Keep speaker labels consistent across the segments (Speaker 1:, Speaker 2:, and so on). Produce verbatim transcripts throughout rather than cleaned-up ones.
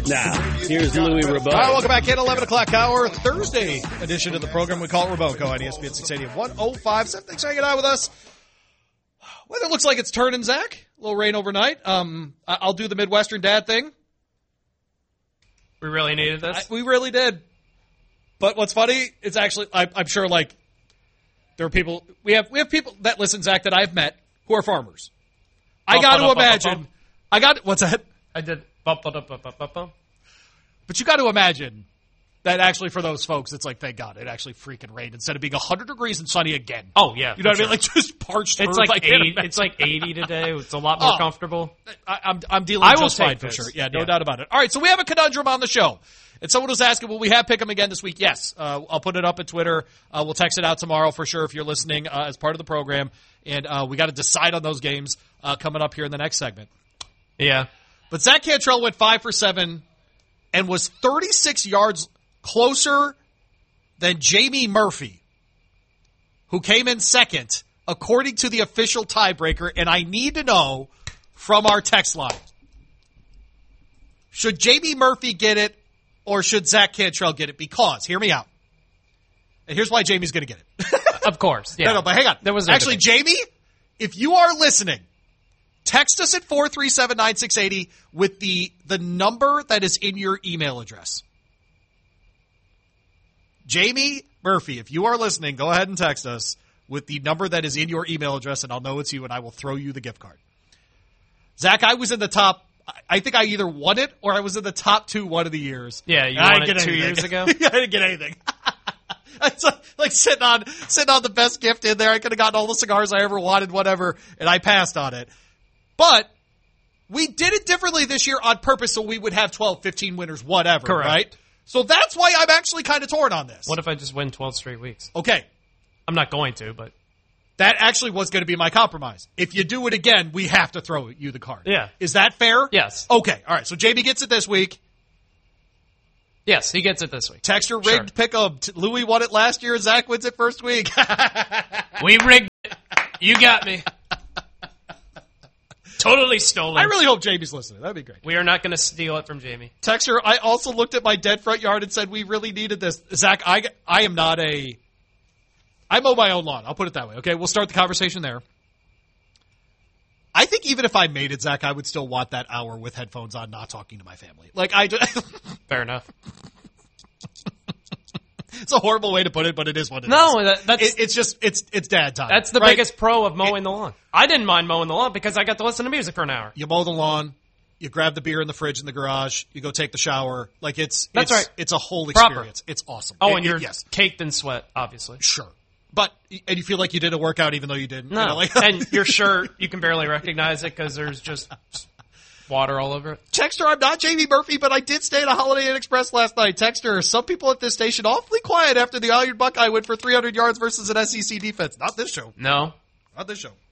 Speaker 1: Now, here's Louis Rabone.
Speaker 2: All right, welcome back in eleven o'clock hour, Thursday edition of the program. We call it Rabone on E S P N six eighty and one oh five seven. Thanks for hanging out with us. Weather looks like it's turning, Zach. A little rain overnight. Um, I'll do the Midwestern dad thing.
Speaker 3: We really needed this?
Speaker 2: I, we really did. But what's funny, it's actually, I, I'm sure, like, there are people, we have we have people that listen, Zach, that I've met who are farmers. I got to imagine, I got, what's that?
Speaker 3: I did. Bump, bump, bump, bump, bump, bump.
Speaker 2: But you got to imagine that actually for those folks, it's like, thank God, it actually freaking rained instead of being one hundred degrees and sunny again.
Speaker 3: Oh, yeah.
Speaker 2: You know what
Speaker 3: sure.
Speaker 2: I mean? Like, just parched
Speaker 3: It's
Speaker 2: earth.
Speaker 3: like, eighty, it's like eighty today. It's a lot more
Speaker 2: oh,
Speaker 3: comfortable.
Speaker 2: I, I'm, I'm dealing
Speaker 3: I will
Speaker 2: just fine
Speaker 3: take
Speaker 2: for
Speaker 3: this.
Speaker 2: sure. Yeah, no
Speaker 3: yeah.
Speaker 2: doubt about it. All right, so we have a conundrum on the show. And someone was asking, will we have Pick'em again this week? Yes. Uh, I'll put it up at Twitter. Uh, we'll text it out tomorrow for sure if you're listening uh, as part of the program. And uh, we got to decide on those games uh, coming up here in the next segment.
Speaker 3: Yeah.
Speaker 2: But Zach Cantrell went five for seven and was thirty-six yards closer than Jamie Murphy, who came in second, according to the official tiebreaker. And I need to know from our text line, should Jamie Murphy get it or should Zach Cantrell get it? Because, hear me out. And here's why Jamie's going to get it.
Speaker 3: Of course. Yeah.
Speaker 2: No, no, but hang on.
Speaker 3: There was no
Speaker 2: Actually,
Speaker 3: debate.
Speaker 2: Jamie, if you are listening, text us at four three seven, nine six eight zero with the, the number that is in your email address. Jamie Murphy, if you are listening, go ahead and text us with the number that is in your email address, and I'll know it's you, and I will throw you the gift card. Zach, I was in the top. I think I either won it or I was in the top two one of the years.
Speaker 3: Yeah, you
Speaker 2: I
Speaker 3: won
Speaker 2: didn't
Speaker 3: it
Speaker 2: get
Speaker 3: two
Speaker 2: anything.
Speaker 3: years ago?
Speaker 2: Yeah, I didn't get anything. It's like, like sitting on sitting on the best gift in there. I could have gotten all the cigars I ever wanted, whatever, and I passed on it. But we did it differently this year on purpose so we would have twelve, fifteen winners, whatever,
Speaker 3: Correct.
Speaker 2: right? So that's why I'm actually kind of torn on this.
Speaker 3: What if I just win twelve straight weeks?
Speaker 2: Okay.
Speaker 3: I'm not going to, but.
Speaker 2: That actually was going to be my compromise. If you do it again, we have to throw you the card.
Speaker 3: Yeah.
Speaker 2: Is that fair?
Speaker 3: Yes.
Speaker 2: Okay. All right. So Jamie gets it this week.
Speaker 3: Yes, he gets it this week.
Speaker 2: Texture rigged
Speaker 3: Sure.
Speaker 2: pick up. Louis won it last year. Zach wins it first week.
Speaker 3: We rigged it. You got me. Totally stolen.
Speaker 2: I really hope Jamie's listening. That'd be great.
Speaker 3: We are not going to steal it from Jamie.
Speaker 2: Texture, I also looked at my dead front yard and said we really needed this. Zach, I, I am not a... I mow my own lawn. I'll put it that way. Okay, we'll start the conversation there. I think even if I made it, Zach, I would still want that hour with headphones on, not talking to my family. Like I, just,
Speaker 3: Fair enough.
Speaker 2: It's a horrible way to put it, but it is what it
Speaker 3: No,
Speaker 2: is.
Speaker 3: that, that's
Speaker 2: It, it's just it's it's dad time.
Speaker 3: that's the
Speaker 2: right?
Speaker 3: biggest pro of mowing the lawn. I didn't mind mowing the lawn because I got to listen to music for an hour.
Speaker 2: You mow the lawn, you grab the beer in the fridge in the garage, you go take the shower. Like it's
Speaker 3: That's
Speaker 2: it's,
Speaker 3: right.
Speaker 2: It's a whole
Speaker 3: Proper.
Speaker 2: experience. It's awesome.
Speaker 3: Oh,
Speaker 2: It-
Speaker 3: and
Speaker 2: it-
Speaker 3: you're
Speaker 2: yes,
Speaker 3: caked in sweat, obviously.
Speaker 2: sure. But and you feel like you did a workout even though you didn't.
Speaker 3: No,
Speaker 2: You know, like,
Speaker 3: and your shirt, you can barely recognize it because there's just water all over it.
Speaker 2: Texter, I'm not Jamie Murphy, but I did stay at a Holiday Inn Express last night. Texter, some people at this station awfully quiet after the Iron Buckeye went for three hundred yards versus an S E C defense. Not this show.
Speaker 3: No.
Speaker 2: Not this show.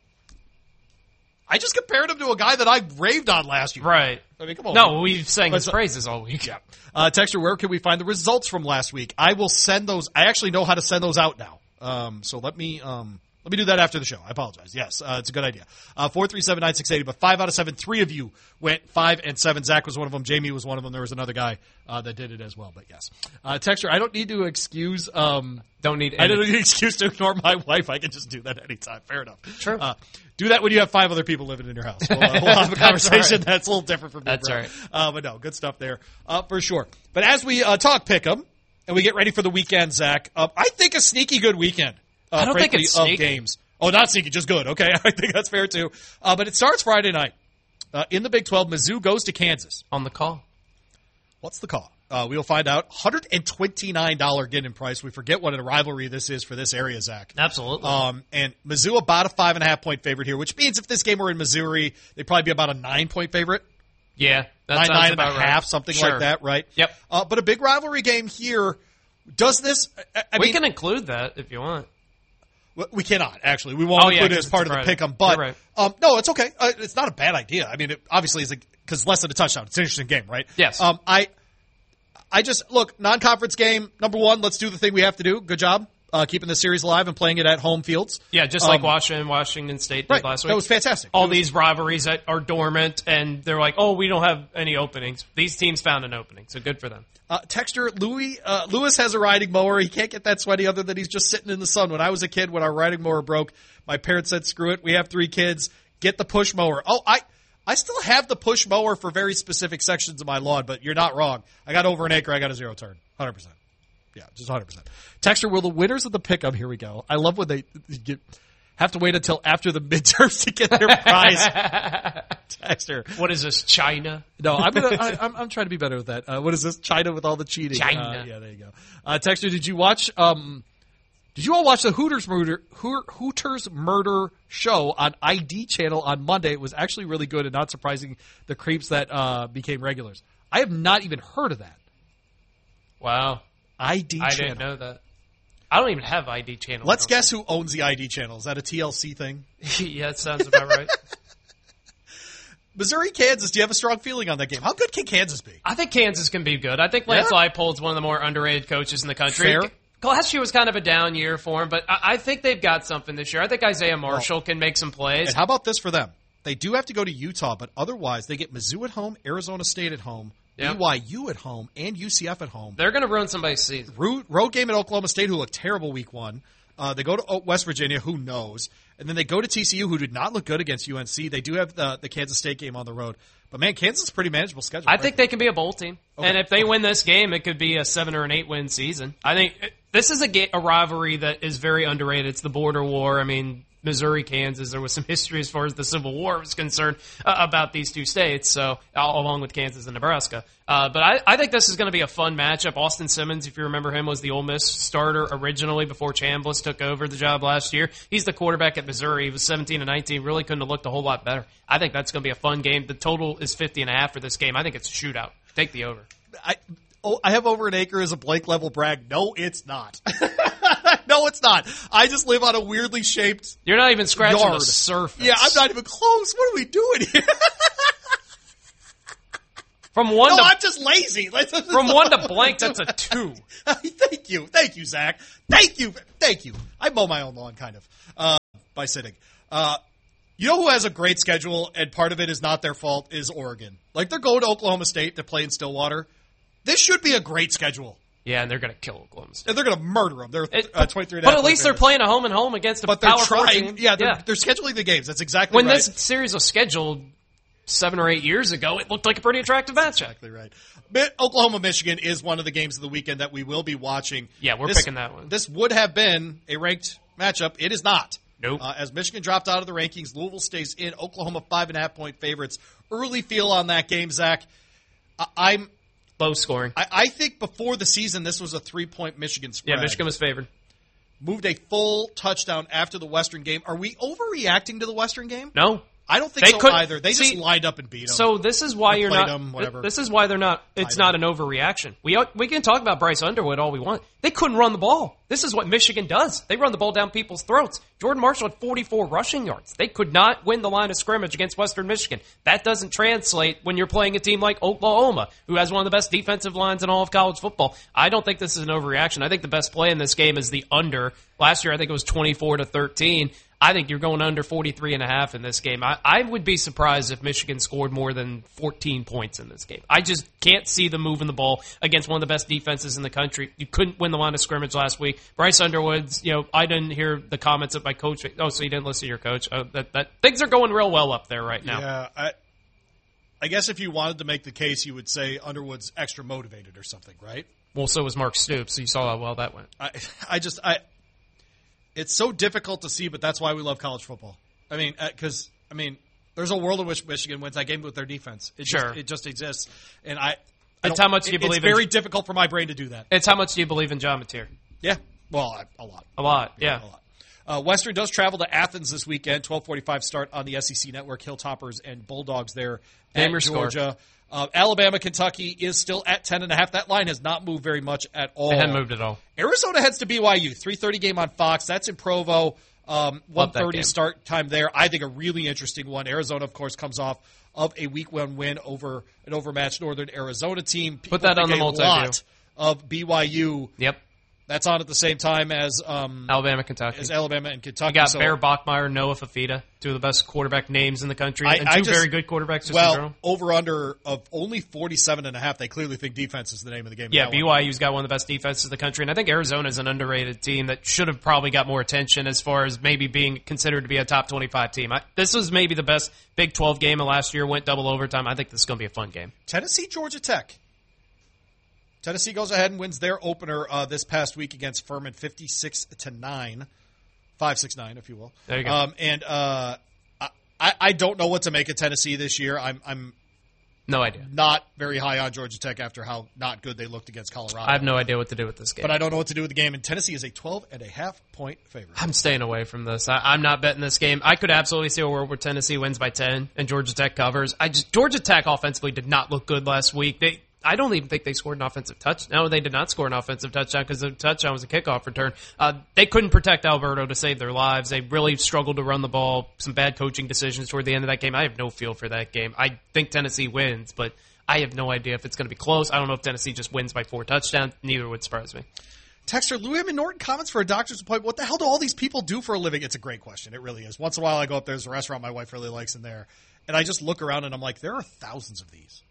Speaker 2: I just compared him to a guy that I raved on last year.
Speaker 3: Right.
Speaker 2: I mean, come on.
Speaker 3: No, we've sang his
Speaker 2: Let's-
Speaker 3: praises all week.
Speaker 2: Yeah. Uh, Texter, where can we find the results from last week? I will send those. I actually know how to send those out now. Um, so let me, um, let me do that after the show. I apologize. Yes, uh, it's a good idea. Uh, four three seven, nine six eight zero, but five out of seven, three of you went five and seven. Zach was one of them. Jamie was one of them. There was another guy, uh, that did it as well, but yes. Uh, Texter, I don't need to excuse, um,
Speaker 3: Don't need
Speaker 2: I
Speaker 3: any.
Speaker 2: don't need an excuse to ignore my wife. I can just do that anytime. Fair enough.
Speaker 3: True.
Speaker 2: Uh, do that when you have five other people living in your house. We'll, uh, we'll have a conversation
Speaker 3: right.
Speaker 2: that's a little different from me.
Speaker 3: That's
Speaker 2: bro.
Speaker 3: right.
Speaker 2: Uh, but no, good stuff there, uh, for sure. But as we, uh, talk Pick'em and we get ready for the weekend, Zach, uh, I think a sneaky good weekend. Uh,
Speaker 3: I don't think
Speaker 2: frankly,
Speaker 3: it's
Speaker 2: of
Speaker 3: sneaky.
Speaker 2: games. Oh, not sneaky, just good. Okay, I think that's fair too. Uh, but it starts Friday night. Uh, in the Big twelve, Mizzou goes to Kansas.
Speaker 3: On the call.
Speaker 2: What's the call? Uh, we'll find out. one hundred twenty-nine dollars get-in price. We forget what a rivalry this is for this area, Zach.
Speaker 3: Absolutely.
Speaker 2: Um, and Mizzou about a five and a half point favorite here, which means if this game were in Missouri, they'd probably be about a nine point favorite.
Speaker 3: yeah. That
Speaker 2: Nine,
Speaker 3: sounds
Speaker 2: nine and
Speaker 3: about
Speaker 2: a
Speaker 3: right.
Speaker 2: half, something
Speaker 3: Sure.
Speaker 2: like that, right?
Speaker 3: Yep.
Speaker 2: Uh, but a big rivalry game here. Does this? I, I
Speaker 3: we
Speaker 2: mean,
Speaker 3: can include that if you want.
Speaker 2: we cannot actually. We won't
Speaker 3: Oh, yeah,
Speaker 2: include it
Speaker 3: 'cause
Speaker 2: as part
Speaker 3: it's
Speaker 2: of
Speaker 3: a
Speaker 2: the
Speaker 3: Friday.
Speaker 2: pick'em. But
Speaker 3: You're right.
Speaker 2: um, no, it's okay. Uh, it's not a bad idea. I mean, it obviously is because less than a touchdown. It's an interesting game, right?
Speaker 3: Yes.
Speaker 2: Um, I, I just look non-conference game number one. Let's do the thing we have to do. Good job. uh, keeping the series alive and playing it at home fields.
Speaker 3: Yeah, just like
Speaker 2: Um,
Speaker 3: Washington, Washington State did
Speaker 2: Right,
Speaker 3: last week.
Speaker 2: that was fantastic.
Speaker 3: All
Speaker 2: It was-
Speaker 3: these rivalries that are dormant, and they're like, oh, we don't have any openings. These teams found an opening, so good for them.
Speaker 2: Uh, texture, Louis, uh, Lewis has a riding mower. He can't get that sweaty other than he's just sitting in the sun. When I was a kid, when our riding mower broke, my parents said, screw it. We have three kids. Get the push mower. Oh, I, I still have the push mower for very specific sections of my lawn, but you're not wrong. I got over an acre. I got a zero turn. one hundred percent. Yeah, just one hundred percent. Texture, will the winners of the pick'em, here we go. I love when they get, have to wait until after the midterms to get their prize. Texture.
Speaker 3: What is this, China?
Speaker 2: No, I'm gonna. I, I'm, I'm trying to be better with that. Uh, what is this? China with all the cheating.
Speaker 3: China.
Speaker 2: Uh, yeah, there you go. Uh, Texter, did you watch? Um, did you all watch the Hooters murder Ho- Hooters murder show on I D channel on Monday? It was actually really good and not surprising. The creeps that uh, became regulars. I have not even heard of that.
Speaker 3: Wow.
Speaker 2: I D
Speaker 3: I
Speaker 2: channel.
Speaker 3: didn't know that. I don't even have I D channel.
Speaker 2: Let's guess who owns the I D channel. Is that a T L C thing?
Speaker 3: Yeah, that sounds about right.
Speaker 2: Missouri, Kansas. Do you have a strong feeling on that game? How good can Kansas be?
Speaker 3: I think Kansas can be good. I think Lance
Speaker 2: Yeah?
Speaker 3: Leipold's one of the more underrated coaches in the country.
Speaker 2: Fair.
Speaker 3: Last year was kind of a down year for him, but I, I think they've got something this year. I think Isaiah Marshall
Speaker 2: Well,
Speaker 3: can make some plays.
Speaker 2: And how about this for them? They do have to go to Utah, but otherwise they get Mizzou at home, Arizona State at home,
Speaker 3: Yep.
Speaker 2: B Y U at home, and U C F at home.
Speaker 3: They're going to ruin somebody's season.
Speaker 2: Road, road game at Oklahoma State, who looked terrible week one. Uh, they go to O- West Virginia, who knows? And then they go to T C U, who did not look good against U N C. They do have the, the Kansas State game on the road. But, man, Kansas is a pretty manageable schedule.
Speaker 3: I
Speaker 2: right?
Speaker 3: think they can be a bowl team.
Speaker 2: Okay.
Speaker 3: And if they win this game, it could be a seven or an eight win season. I think this is a, ga- a rivalry that is very underrated. It's the border war. I mean, Missouri, Kansas, there was some history as far as the Civil War was concerned uh, about these two states, so all, along with Kansas and Nebraska. Uh, but I, I think this is going to be a fun matchup. Austin Simmons, if you remember him, was the Ole Miss starter originally before Chambliss took over the job last year. He's the quarterback at Missouri. He was seventeen and nineteen, really couldn't have looked a whole lot better. I think that's going to be a fun game. The total is fifty and a half for this game. I think it's a shootout. Take the over.
Speaker 2: I, oh, I have over an acre as a blank level brag. No, it's not. No, it's not. I just live on a weirdly shaped
Speaker 3: You're not even scratching
Speaker 2: yard.
Speaker 3: the surface.
Speaker 2: Yeah, I'm not even close. What are we doing here?
Speaker 3: From one
Speaker 2: No,
Speaker 3: to
Speaker 2: I'm just lazy.
Speaker 3: from one to blank, that's a two.
Speaker 2: Thank you. Thank you, Zach. Thank you. Thank you. I mow my own lawn, kind of, uh, by sitting. Uh, you know who has a great schedule, and part of it is not their fault, is Oregon. Like, they're going to Oklahoma State to play in Stillwater. This should be a great schedule.
Speaker 3: Yeah, and they're going to kill Oklahoma State.
Speaker 2: And they're going to murder them. They're
Speaker 3: It-
Speaker 2: uh, twenty-three and a
Speaker 3: but
Speaker 2: half
Speaker 3: at least they're
Speaker 2: favorites.
Speaker 3: playing a home and home against a
Speaker 2: But they're
Speaker 3: power four
Speaker 2: trying.
Speaker 3: team.
Speaker 2: Yeah, they're, they're scheduling the games. That's exactly
Speaker 3: When
Speaker 2: right.
Speaker 3: this series was scheduled seven or eight years ago, it looked like a pretty attractive matchup.
Speaker 2: Exactly right. Mi- Oklahoma, Michigan is one of the games of the weekend that we will be watching.
Speaker 3: Yeah, we're
Speaker 2: This-
Speaker 3: picking that one.
Speaker 2: This would have been a ranked matchup. It is not.
Speaker 3: Nope.
Speaker 2: Uh, as Michigan dropped out of the rankings, Louisville stays in. Oklahoma five and a half point favorites. Early feel on that game, Zach. I- I'm.
Speaker 3: Low scoring.
Speaker 2: I, I think before the season, this was a three point Michigan spread.
Speaker 3: Yeah, Michigan was favored.
Speaker 2: Moved a full touchdown after the Western game. Are we overreacting to the Western game?
Speaker 3: No.
Speaker 2: I don't think
Speaker 3: They
Speaker 2: so
Speaker 3: couldn't-
Speaker 2: either. They just
Speaker 3: see,
Speaker 2: lined up and beat them.
Speaker 3: So this is why
Speaker 2: Or
Speaker 3: you're
Speaker 2: played
Speaker 3: not.
Speaker 2: them, whatever.
Speaker 3: This is why they're not. It's
Speaker 2: Played
Speaker 3: not an overreaction. We we can talk about Bryce Underwood all we want. They couldn't run the ball. This is what Michigan does. They run the ball down people's throats. Jordan Marshall had forty-four rushing yards. They could not win the line of scrimmage against Western Michigan. That doesn't translate when you're playing a team like Oklahoma, who has one of the best defensive lines in all of college football. I don't think this is an overreaction. I think the best play in this game is the under. Last year, I think it was twenty-four to thirteen. I think you're going under forty-three and a half in this game. I, I would be surprised if Michigan scored more than fourteen points in this game. I just can't see them moving the ball against one of the best defenses in the country. You couldn't win the line of scrimmage last week. Bryce Underwood's, you know, I didn't hear the comments of my coach. Oh, so you didn't listen to your coach? Oh, that, that things are going real well up there right now.
Speaker 2: Yeah, I, I guess if you wanted to make the case, you would say Underwood's extra motivated or something, right?
Speaker 3: Well, so was Mark Stoops. So you saw how well that went.
Speaker 2: I, I just, I, it's so difficult to see, but that's why we love college football. I mean, because I mean, there's a world in which Michigan wins that game with their defense. It
Speaker 3: Sure.
Speaker 2: just, it just exists, and I. I
Speaker 3: It's
Speaker 2: don't-
Speaker 3: how much do you
Speaker 2: it-
Speaker 3: believe
Speaker 2: It's
Speaker 3: in-
Speaker 2: very difficult for my brain to do that.
Speaker 3: It's how much do you believe in John Mateer?
Speaker 2: Yeah, well, I, a lot.
Speaker 3: A lot, yeah.
Speaker 2: A lot. Uh, Western does travel to Athens this weekend. twelve forty-five start on the S E C Network. Hilltoppers and Bulldogs there
Speaker 3: Name
Speaker 2: at
Speaker 3: your score.
Speaker 2: Georgia. Uh, Alabama, Kentucky is still at ten and a half. That line has not moved very much at all.
Speaker 3: It hadn't moved at all.
Speaker 2: Arizona heads to B Y U. three thirty game on Fox. That's in Provo. Um, one
Speaker 3: Love that
Speaker 2: thirty
Speaker 3: game.
Speaker 2: start time there. I think a really interesting one. Arizona, of course, comes off of a week one win over an overmatched Northern Arizona team. People
Speaker 3: Put that on
Speaker 2: think
Speaker 3: the
Speaker 2: a
Speaker 3: multi-view.
Speaker 2: lot of B Y U
Speaker 3: Yep.
Speaker 2: That's on at the same time as um,
Speaker 3: Alabama, Kentucky.
Speaker 2: As Alabama and Kentucky.
Speaker 3: You got
Speaker 2: so,
Speaker 3: Bear Bachmeier, Noah Fafita, two of the best quarterback names in the country,
Speaker 2: I,
Speaker 3: and two
Speaker 2: I just,
Speaker 3: very good quarterbacks just
Speaker 2: well,
Speaker 3: in general.
Speaker 2: over under of only forty-seven and a half. They clearly think defense is the name of the game.
Speaker 3: Yeah, B Y U's got one of the best defenses in the country, and I think Arizona's an underrated team that should have probably got more attention as far as maybe being considered to be a top twenty-five team. I, this was maybe the best Big twelve game of last year, went double overtime. I think this is going to be a fun game.
Speaker 2: Tennessee, Georgia Tech. Tennessee goes ahead and wins their opener uh, this past week against Furman, fifty-six to nine, five six nine, if you will.
Speaker 3: There you go.
Speaker 2: Um, and uh, I, I don't know what to make of Tennessee this year. I'm, I'm
Speaker 3: no idea.
Speaker 2: Not very high on Georgia Tech after how not good they looked against Colorado.
Speaker 3: I have no idea what to do with this game.
Speaker 2: But I don't know what to do with the game. And Tennessee is a twelve and a half point favorite.
Speaker 3: I'm staying away from this. I, I'm not betting this game. I could absolutely see a world where Tennessee wins by ten and Georgia Tech covers. I just Georgia Tech offensively did not look good last week. They. I don't even think they scored an offensive touchdown. No, they did not score an offensive touchdown because the touchdown was a kickoff return. Uh, they couldn't protect Alberto to save their lives. They really struggled to run the ball. Some bad coaching decisions toward the end of that game. I have no feel for that game. I think Tennessee wins, but I have no idea if it's going to be close. I don't know if Tennessee just wins by four touchdowns. Neither would surprise me.
Speaker 2: Texter, Louis M. Norton comments for a doctor's appointment. What the hell do all these people do for a living? It's a great question. It really is. Once in a while I go up there. There's a restaurant my wife really likes in there. And I just look around and I'm like, there are thousands of these.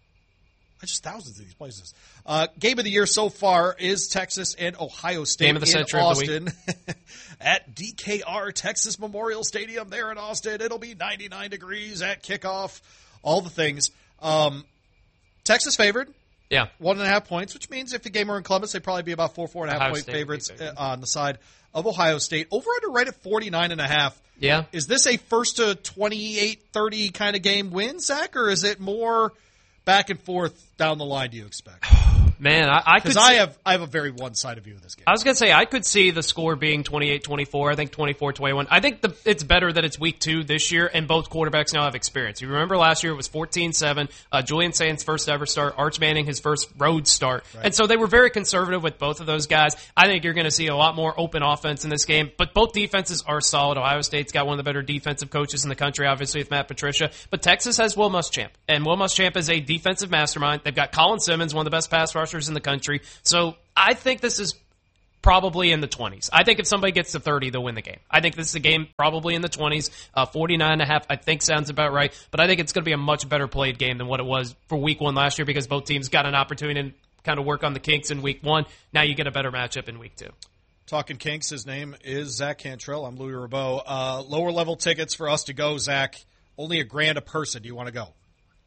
Speaker 2: Just thousands of these places. Uh, game of the year so far is Texas and Ohio State
Speaker 3: game of the
Speaker 2: in
Speaker 3: century
Speaker 2: Austin
Speaker 3: of the week.
Speaker 2: at D K R Texas Memorial Stadium there in Austin. It'll be ninety-nine degrees at kickoff. All the things. Um, Texas favored.
Speaker 3: Yeah.
Speaker 2: One and a half points, which means if the game were in Columbus, they'd probably be about four, four and a half
Speaker 3: Ohio
Speaker 2: point
Speaker 3: State
Speaker 2: favorites on the side of Ohio State. Over under right at forty-nine and a half.
Speaker 3: Yeah.
Speaker 2: Is this a first to twenty-eight thirty kind of game win, Zach, or is it more back and forth down the line, do you expect?
Speaker 3: Man, I, I could
Speaker 2: Because I have I have a very one-sided view of this game.
Speaker 3: I was going to say, I could see the score being twenty-eight twenty-four. I think twenty-four twenty-one. I think the, it's better that it's week two this year, and both quarterbacks now have experience. You remember last year it was fourteen seven. Uh, Julian Sands' first ever start. Arch Manning, his first road start. Right. And so they were very conservative with both of those guys. I think you're going to see a lot more open offense in this game, but both defenses are solid. Ohio State's got one of the better defensive coaches in the country, obviously, with Matt Patricia. But Texas has Will Muschamp, and Will Muschamp is a defensive mastermind. They've got Colin Simmons, one of the best pass rushers in the country. So I think this is probably in the twenties. I think if somebody gets to thirty, they'll win the game. I think this is a game probably in the twenties. Uh, forty-nine and a half, I think, sounds about right. But I think it's going to be a much better played game than what it was for week one last year because both teams got an opportunity to kind of work on the kinks in week one. Now you get a better matchup in week two.
Speaker 2: Talking kinks, his name is Zach Cantrell. I'm Louis Rabeau. Uh, lower level tickets for us to go, Zach. Only a grand a person. Do you want to go?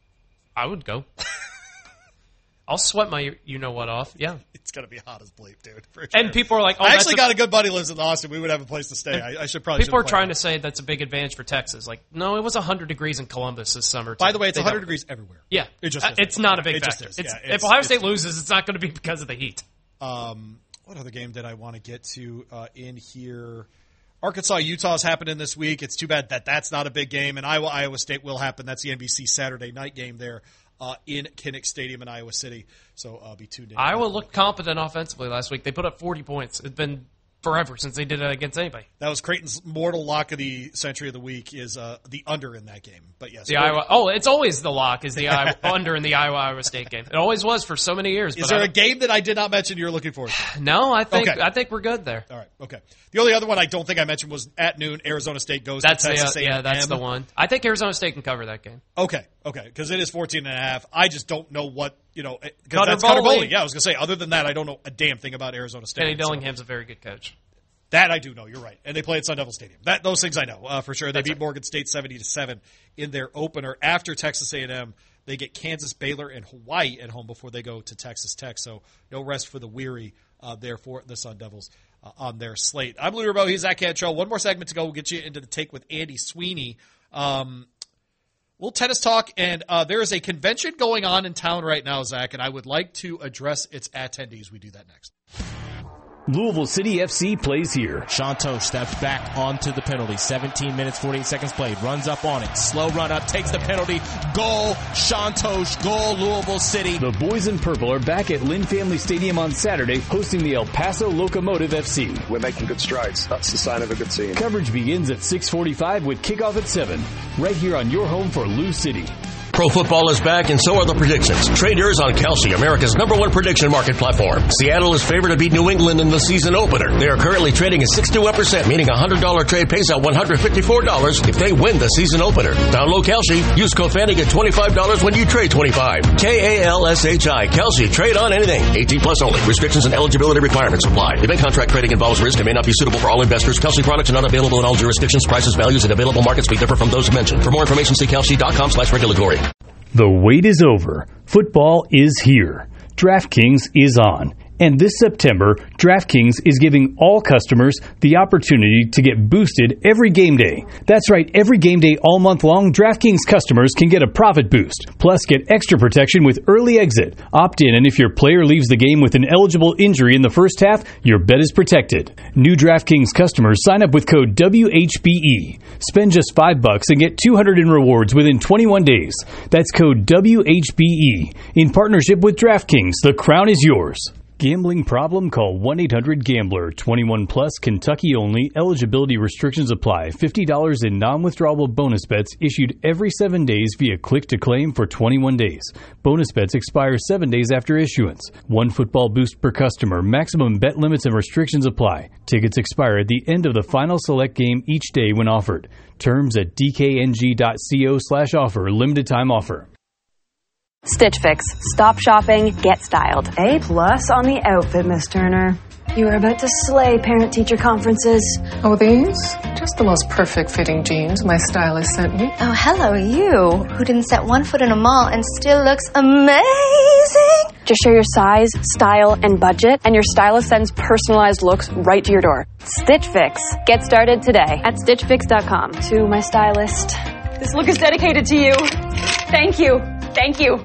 Speaker 3: I would go. I'll sweat my you-know-what off, yeah.
Speaker 2: It's going to be hot as bleep, dude. For sure.
Speaker 3: And people are like, oh,
Speaker 2: I
Speaker 3: that's
Speaker 2: actually
Speaker 3: a-
Speaker 2: got a good buddy lives in Austin. We would have a place to stay. I, I should probably
Speaker 3: People are
Speaker 2: should've
Speaker 3: trying
Speaker 2: planned
Speaker 3: to say that's a big advantage for Texas. Like, no, it was one hundred degrees in Columbus this summer.
Speaker 2: By
Speaker 3: too.
Speaker 2: the way, it's
Speaker 3: They
Speaker 2: one hundred
Speaker 3: don't-
Speaker 2: degrees everywhere.
Speaker 3: Yeah.
Speaker 2: It just
Speaker 3: Uh,
Speaker 2: is.
Speaker 3: It's not a big
Speaker 2: It just
Speaker 3: factor.
Speaker 2: is.
Speaker 3: It's,
Speaker 2: Yeah,
Speaker 3: if
Speaker 2: it's-
Speaker 3: Ohio
Speaker 2: it's-
Speaker 3: State loses, it's not going to be because of the heat.
Speaker 2: Um, what other game did I want to get to uh, in here? Arkansas, Utah's happening this week. It's too bad that that's not a big game. And Iowa, Iowa State will happen. That's the N B C Saturday night game there uh, in Kinnick Stadium in Iowa City. So I'll be tuned in.
Speaker 3: Iowa looked competent offensively last week. They put up forty points. It's been forever since they did it against anybody.
Speaker 2: That was Creighton's mortal lock of the century of the week is uh, the under in that game. But yes,
Speaker 3: The Iowa. Oh, it's always the lock is the Iowa, under in the Iowa Iowa State game. It always was for so many years.
Speaker 2: Is
Speaker 3: but
Speaker 2: there
Speaker 3: I
Speaker 2: a game that I did not mention you're looking forward to?
Speaker 3: No, I think
Speaker 2: Okay.
Speaker 3: I think we're good there.
Speaker 2: All right, okay. The only other one I don't think I mentioned was at noon, Arizona State goes
Speaker 3: That's
Speaker 2: to
Speaker 3: the
Speaker 2: Texas
Speaker 3: uh,
Speaker 2: A and M.
Speaker 3: yeah, that's the one. I think Arizona State can cover that game.
Speaker 2: Okay, okay, because it is fourteen and a half. I just don't know what, you know, because
Speaker 3: Cutter
Speaker 2: that's Cutter
Speaker 3: Bowley.
Speaker 2: Bowley. Yeah, I was going to say, other than that, I don't know a damn thing about Arizona State.
Speaker 3: Kenny
Speaker 2: So
Speaker 3: Dillingham's a very good coach.
Speaker 2: that I do know, you're right. And they play at Sun Devil Stadium. That Those things I know uh, for sure. They
Speaker 3: That's
Speaker 2: beat
Speaker 3: right.
Speaker 2: Morgan State seventy to seven in their opener. After Texas A and M, they get Kansas, Baylor, and Hawaii at home before they go to Texas Tech. So no rest for the weary uh, there for the Sun Devils uh, on their slate. I'm Louis Rabeau. He's Zach Cantrell. One more segment to go. We'll get you into the take with Andy Sweeney. Um, little tennis talk, and uh, there is a convention going on in town right now, Zach, and I would like to address its attendees. We do that next.
Speaker 1: Louisville City F C plays here.
Speaker 4: Shantosh steps back onto the penalty. seventeen minutes, forty-eight seconds played. Runs up on it. Slow run up. Takes the penalty. Goal. Shantosh. Goal. Louisville City.
Speaker 1: The boys in purple are back at Lynn Family Stadium on Saturday, hosting the El Paso Locomotive F C.
Speaker 5: We're making good strides. That's the sign of a good team.
Speaker 1: Coverage begins at six forty-five with kickoff at seven, right here on your home for Lou City.
Speaker 6: Pro football is back, and so are the predictions. Trade yours on Kalshi, America's number one prediction market platform. Seattle is favored to beat New England in the season opener. They are currently trading at sixty-one percent, meaning a one hundred dollars trade pays out one hundred fifty-four dollars if they win the season opener. Download Kalshi. Use code Fanning at twenty-five dollars when you trade twenty-five. K A L S H I. Kalshi. Trade on anything. eighteen plus only. Restrictions and eligibility requirements apply. Event contract trading involves risk and may not be suitable for all investors. Kalshi products are not available in all jurisdictions. Prices, values, and available markets may differ from those mentioned. For more information, see Kalshi.com slash regulatory.
Speaker 1: The wait is over. Football is here. DraftKings is on. And this September, DraftKings is giving all customers the opportunity to get boosted every game day. That's right, every game day all month long, DraftKings customers can get a profit boost. Plus, get extra protection with early exit. Opt in, and if your player leaves the game with an eligible injury in the first half, your bet is protected. New DraftKings customers sign up with code W H B E. Spend just five bucks and get two hundred in rewards within twenty-one days. That's code W H B E. In partnership with DraftKings, the crown is yours. Gambling problem? Call one eight hundred gambler. twenty-one plus, Kentucky only. Eligibility restrictions apply. fifty dollars in non-withdrawable bonus bets issued every seven days via click to claim for twenty-one days. Bonus bets expire seven days after issuance. One football boost per customer. Maximum bet limits and restrictions apply. Tickets expire at the end of the final select game each day when offered. Terms at d k n g dot co slash offer. Limited time offer.
Speaker 7: Stitch Fix. Stop shopping, get styled.
Speaker 8: A plus on the outfit, Miss Turner. You are about to slay parent-teacher conferences.
Speaker 9: Oh, these? Just the most perfect fitting jeans my stylist sent me.
Speaker 10: Oh, hello, you, who didn't set one foot in a mall and still looks amazing.
Speaker 7: Just share your size, style, and budget, and your stylist sends personalized looks right to your door. Stitch Fix. Get started today at stitch fix dot com.
Speaker 8: To my stylist, this look is dedicated to you. Thank you. Thank you.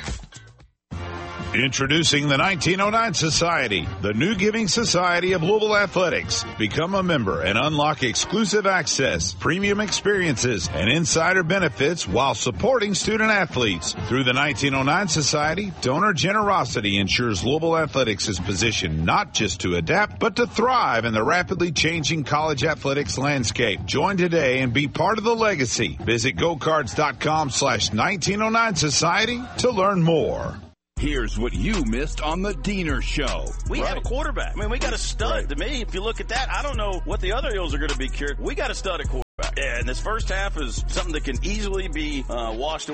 Speaker 11: Introducing the nineteen oh nine Society, the new giving society of Louisville Athletics. Become a member and unlock exclusive access, premium experiences, and insider benefits while supporting student athletes. Through the nineteen oh nine Society, donor generosity ensures Louisville Athletics is positioned not just to adapt, but to thrive in the rapidly changing college athletics landscape. Join today and be part of the legacy. Visit gocards.com slash 1909 Society to learn more.
Speaker 12: Here's what you missed on the Diener Show.
Speaker 13: We right. have a quarterback. I mean, we got a stud. Right. To me, if you look at that, I don't know what the other Eels are going to be cured. We got a stud at quarterback. And this first half is something that can easily be uh, washed away.